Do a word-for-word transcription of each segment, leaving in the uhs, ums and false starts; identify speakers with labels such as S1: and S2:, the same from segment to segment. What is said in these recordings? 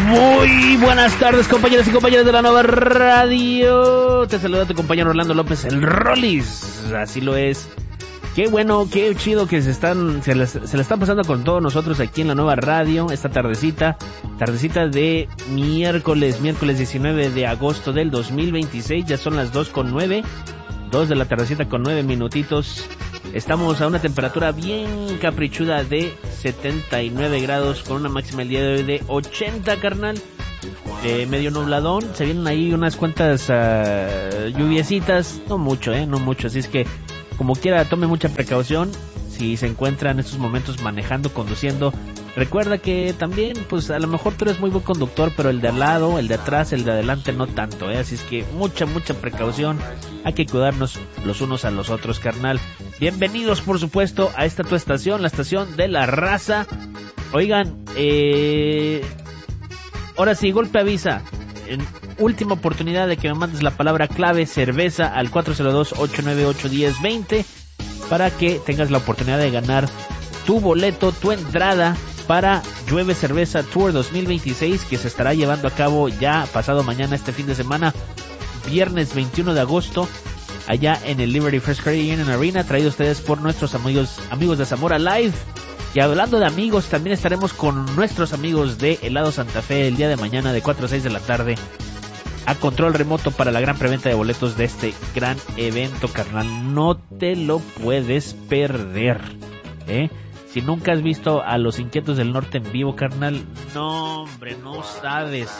S1: Muy buenas tardes, compañeros y compañeras de la nueva radio. Te saluda tu compañero Orlando López, el Rollis. Así lo es. Qué bueno, qué chido que se están, se les, se le están pasando con todos nosotros aquí en la nueva radio, esta tardecita, tardecita de miércoles, miércoles diecinueve de agosto del dos mil veintiséis, ya son las dos con nueve, dos de la tardecita con nueve minutitos. Estamos a una temperatura bien caprichuda de setenta y nueve grados, con una máxima el día de hoy de ochenta, carnal. Eh, medio nubladón, se vienen ahí unas cuantas uh, lluviecitas, no mucho, eh, no mucho, así es que como quiera tome mucha precaución si se encuentra en estos momentos manejando, conduciendo. Recuerda que también, pues a lo mejor tú eres muy buen conductor, pero el de al lado, el de atrás, el de adelante no tanto, ¿eh? Así es que mucha, mucha precaución. Hay que cuidarnos los unos a los otros, carnal. Bienvenidos, por supuesto, a esta tu estación, la estación de la raza. Oigan, eh... ahora sí, golpe avisa. En última oportunidad de que me mandes la palabra clave cerveza al cuatro cero dos, ocho nueve ocho, uno cero dos cero para que tengas la oportunidad de ganar tu boleto, tu entrada para Llueve Cerveza Tour dos mil veintiséis, que se estará llevando a cabo ya pasado mañana, este fin de semana, viernes veintiuno de agosto, allá en el Liberty First Credit Union Arena, traído ustedes por nuestros amigos, amigos de Zamora Live. Y hablando de amigos, también estaremos con nuestros amigos de Helado Santa Fe el día de mañana de cuatro a seis de la tarde a control remoto para la gran preventa de boletos de este gran evento, carnal. No te lo puedes perder, ¿eh? Si nunca has visto a los Inquietos del Norte en vivo, carnal, no, hombre, no sabes,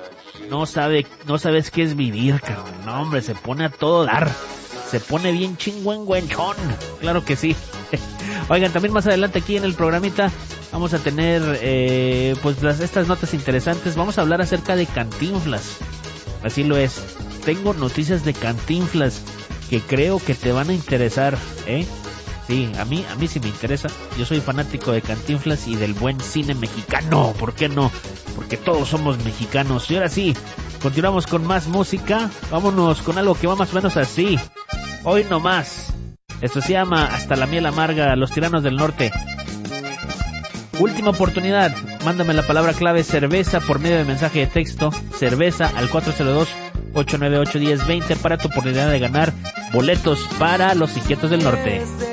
S1: no sabe, no sabes qué es vivir, carnal. No, hombre, se pone a todo dar, se pone bien chingüengüenchón, claro que sí. Oigan, también más adelante aquí en el programita vamos a tener eh, pues las, estas notas interesantes. Vamos a hablar acerca de Cantinflas. Así lo es. Tengo noticias de Cantinflas que creo que te van a interesar, ¿eh? Sí, a mí, a mí sí me interesa. Yo soy fanático de Cantinflas y del buen cine mexicano. ¿Por qué no? Porque todos somos mexicanos. Y ahora sí, continuamos con más música. Vámonos con algo que va más o menos así. Hoy no más. Esto se llama Hasta la miel amarga, Los Tiranos del Norte. Última oportunidad, mándame la palabra clave cerveza por medio de mensaje de texto, cerveza al cuatro cero dos, ocho nueve ocho, uno cero dos cero para tu oportunidad de ganar boletos para Los Inquietos del Norte.